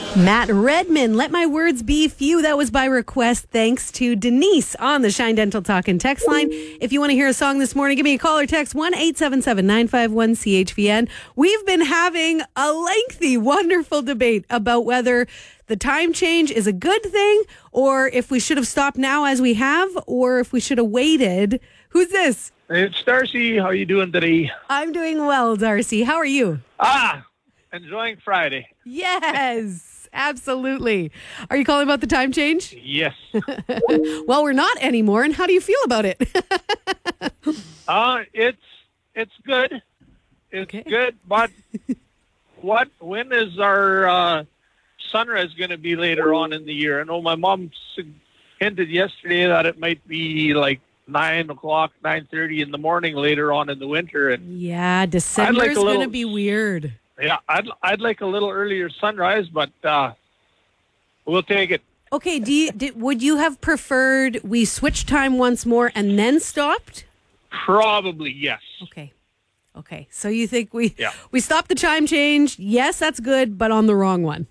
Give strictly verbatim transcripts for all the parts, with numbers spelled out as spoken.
Matt Redman, Let My Words Be Few. That was by request, thanks to Denise on the Shine Dental Talk and text line. If you want to hear a song this morning, give me a call or text one eight seven seven, nine five one, C H V N. We've been having a lengthy, wonderful debate about whether the time change is a good thing or if we should have stopped now as we have or if we should have waited. Who's this? It's Darcy. How are you doing today? I'm doing well, Darcy. How are you? Ah, enjoying Friday. Yes, absolutely. Are you calling about the time change? Yes. Well, we're not anymore. And how do you feel about it? uh, it's it's good. It's Okay. good. But what? When is our uh, sunrise going to be later on in the year? I know my mom hinted yesterday that it might be like nine o'clock, nine thirty in the morning later on in the winter. And Yeah, December like is a little- going to be weird. yeah, I'd I'd like a little earlier sunrise, but uh, we'll take it. Okay, do you did, would you have preferred we switch time once more and then stopped? Probably yes. Okay. Okay. So you think we Yeah. we stopped the time change? Yes, that's good, but on the wrong one.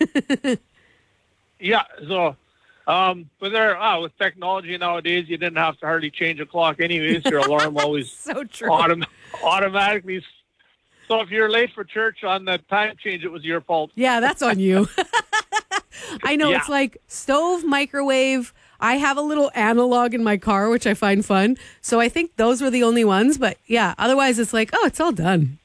Yeah, so um, but there, ah, with technology nowadays, you didn't have to hardly change a clock anyways. Your alarm always So true. autom- automatically. So if you're late for church on the time change, it was your fault. Yeah, that's on you. I know, Yeah. it's like stove, microwave. I have a little analog in my car, which I find fun. So I think those were the only ones. But yeah, otherwise it's like, oh, it's all done.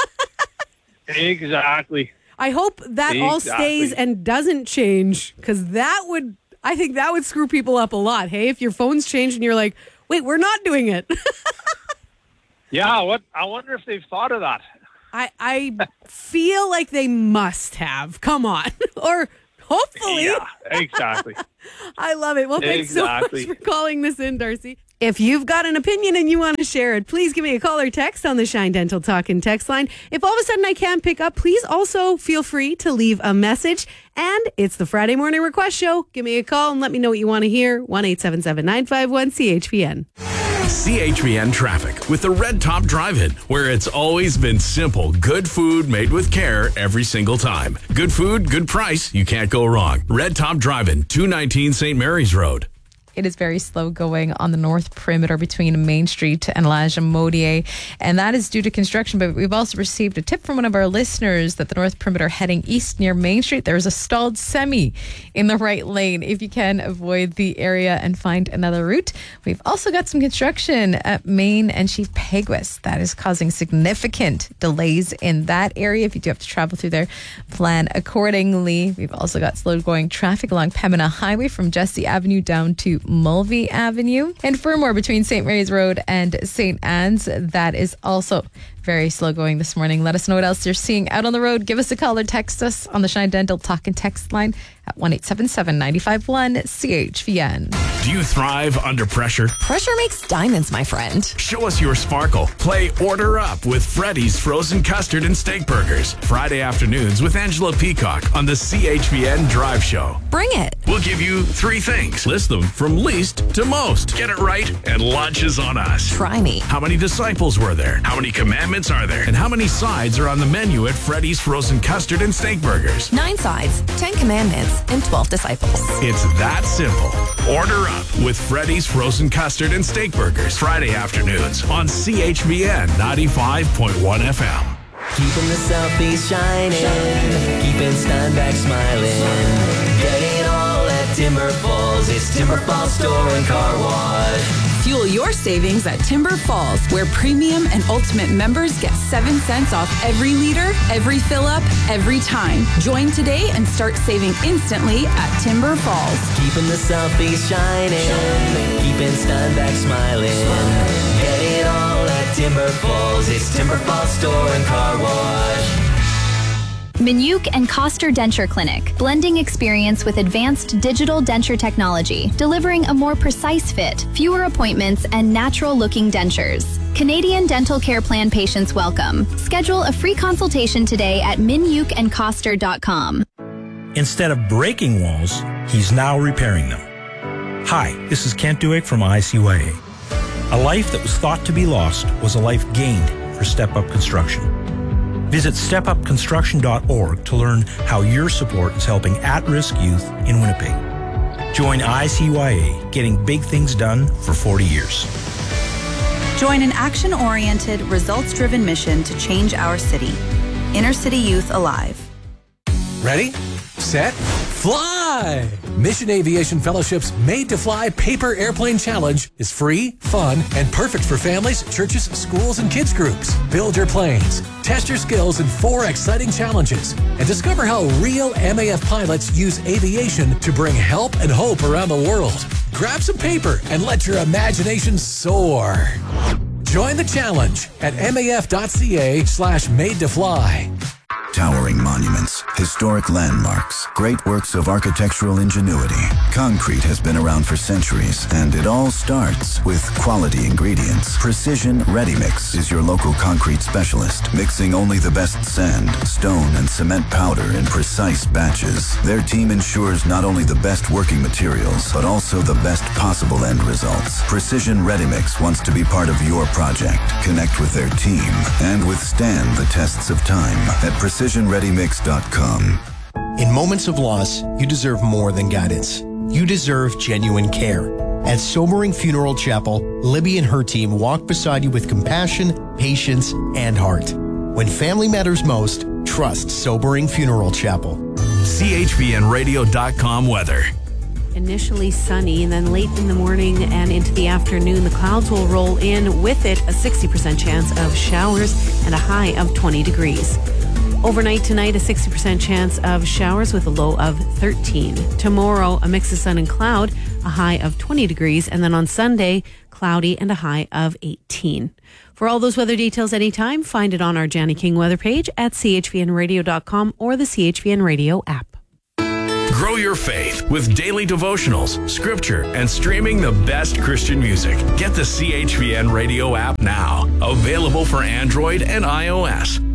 Exactly. I hope that all Exactly. stays and doesn't change, because that would, I think that would screw people up a lot. Hey, if your phone's changed and you're like, wait, we're not doing it. Yeah. What? I wonder if they've thought of that. I, I feel like they must have. Come on. Or hopefully. Yeah. Exactly. I love it. Well, thanks Exactly. so much for calling this in, Darcy. If you've got an opinion and you want to share it, please give me a call or text on the Shine Dental Talk and text line. If all of a sudden I can't pick up, please also feel free to leave a message. And it's the Friday Morning Request Show. Give me a call and let me know what you want to hear. one eight seven seven, nine five one, C H V N. C H V N traffic with the Red Top Drive-In, where it's always been simple. Good food made with care every single time. Good food, good price. You can't go wrong. Red Top Drive-In, two nineteen Saint Mary's Road. It is very slow going on the north perimeter between Main Street and Elijah Modier, and that is due to construction. But we've also received a tip from one of our listeners that the north perimeter heading east near Main Street, there is a stalled semi in the right lane. If you can, avoid the area and find another route. We've also got some construction at Main and Chief Peguis that is causing significant delays in that area. If you do have to travel through there, plan accordingly. We've also got slow going traffic along Pembina Highway from Jesse Avenue down to Mulvey Avenue, and Fermor between Saint Mary's Road and Saint Anne's. That is also very slow going this morning. Let us know what else you're seeing out on the road. Give us a call or text us on the Shine Dental Talk and text line at one eight seven seven, nine five one, C H V N. Do you thrive under pressure? Pressure makes diamonds, my friend. Show us your sparkle. Play Order Up with Freddy's Frozen Custard and Steak Burgers. Friday afternoons with Angela Peacock on the C H V N Drive Show. Bring it. We'll give you three things. List them from least to most. Get it right, and lunch is on us. Try me. How many disciples were there? How many commandments are there? And how many sides are on the menu at Freddy's Frozen Custard and Steak Burgers? Nine sides, ten commandments, and twelve disciples. It's that simple. Order up with Freddy's Frozen Custard and Steak Burgers. Friday afternoons on C H V N ninety-five point one F M. Keeping the Southeast shining, keeping Steinbach smiling. Get it all at Timber Falls. It's Timber Falls Store and Car Wash. Fuel your savings at Timber Falls, where premium and ultimate members get seven cents off every liter, every fill up, every time. Join today and start saving instantly at Timber Falls. Keeping the Southeast shining, keeping Steinbach smiling. Get it all at Timber Falls. It's Timber Falls Store and Car Wash. Minuk and Coster Denture Clinic, blending experience with advanced digital denture technology, delivering a more precise fit, fewer appointments, and natural-looking dentures. Canadian Dental Care Plan patients welcome. Schedule a free consultation today at minuk and coster dot com. Instead of breaking walls, he's now repairing them. Hi, this is Kent Duick from I C Y A. A life that was thought to be lost was a life gained for Step Up Construction. Visit step up construction dot org to learn how your support is helping at-risk youth in Winnipeg. Join I C Y A, getting big things done for forty years. Join an action-oriented, results-driven mission to change our city. Inner City Youth Alive. Ready, set, fly! Mission Aviation Fellowship's Made to Fly Paper Airplane Challenge is free, fun, and perfect for families, churches, schools, and kids groups. Build your planes, test your skills in four exciting challenges, and discover how real M A F pilots use aviation to bring help and hope around the world. Grab some paper and let your imagination soar. Join the challenge at maf.ca slash made to fly. Towering monuments, historic landmarks, great works of architectural ingenuity. Concrete has been around for centuries, and it all starts with quality ingredients. Precision Ready Mix is your local concrete specialist, mixing only the best sand, stone, and cement powder in precise batches. Their team ensures not only the best working materials, but also the best possible end results. Precision Ready Mix wants to be part of your project. Connect with their team and withstand the tests of time at precision ready mix dot com. In moments of loss, you deserve more than guidance. You deserve genuine care. At Sobering Funeral Chapel, Libby and her team walk beside you with compassion, patience, and heart. When family matters most, trust Sobering Funeral Chapel. C H V N radio dot com weather. Initially sunny, and then late in the morning and into the afternoon, the clouds will roll in. With it, a sixty percent chance of showers and a high of twenty degrees. Overnight tonight, a sixty percent chance of showers with a low of thirteen. Tomorrow, a mix of sun and cloud, a high of twenty degrees. And then on Sunday, cloudy and a high of eighteen. For all those weather details anytime, find it on our Janny King weather page at c h v n radio dot com or the C H V N Radio app. Grow your faith with daily devotionals, scripture, and streaming the best Christian music. Get the C H V N Radio app now. Available for Android and iOS.